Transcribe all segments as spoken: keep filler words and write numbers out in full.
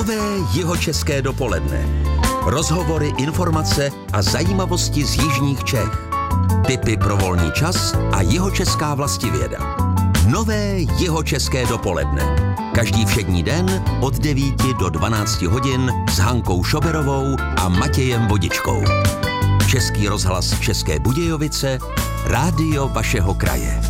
Nové jihočeské dopoledne. Rozhovory, informace a zajímavosti z jižních Čech. Tipy pro volný čas a jihočeská vlastivěda. Nové jihočeské dopoledne. Každý všední den od devíti do dvanácti hodin s Hankou Šoberovou a Matějem Vodičkou. Český rozhlas České Budějovice, rádio vašeho kraje.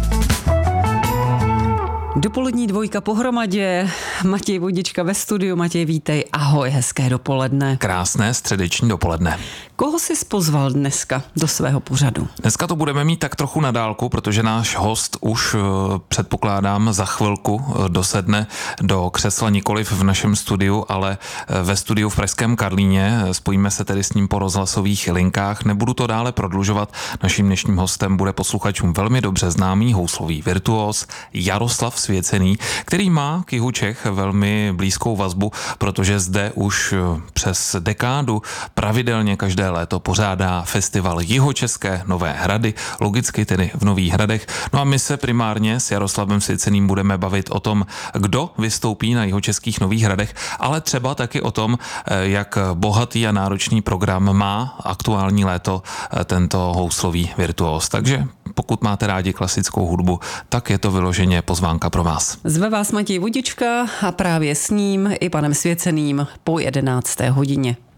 Dopolední dvojka pohromadě, Matěj Vodička ve studiu. Matěj, vítej, ahoj, hezké dopoledne. Krásné středeční dopoledne. Koho jsi pozval dneska do svého pořadu? Dneska to budeme mít tak trochu na dálku, protože náš host už předpokládám za chvilku dosedne do křesla, nikoliv v našem studiu, ale ve studiu v pražském Karlíně. Spojíme se tedy s ním po rozhlasových linkách. Nebudu to dále prodlužovat. Naším dnešním hostem bude posluchačům velmi dobře známý houslový virtuóz Jaroslav Svěcený, který má k jihu Čech velmi blízkou vazbu, protože zde už přes dekádu pravidelně každé léto pořádá festival Jihočeské Nové Hrady, logicky tedy v Nových Hradech. No a my se primárně s Jaroslavem Svěceným budeme bavit o tom, kdo vystoupí na Jihočeských Nových Hradech, ale třeba taky o tom, jak bohatý a náročný program má aktuální léto tento houslový virtuóz. Takže pokud máte rádi klasickou hudbu, tak je to vyloženě pozvánka pro vás. Zve vás Matěj Vodička a právě s ním i panem Svěceným po jedenácté hodině.